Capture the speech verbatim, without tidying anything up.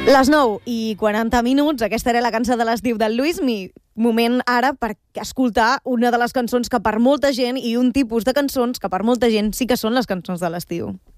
Les nou i quaranta minuts, aquesta era la cançó de l'estiu del Luismi. Moment ara per escoltar una de les cançons que per molta gent i un tipus de cançons que per molta gent sí que són les cançons de l'estiu.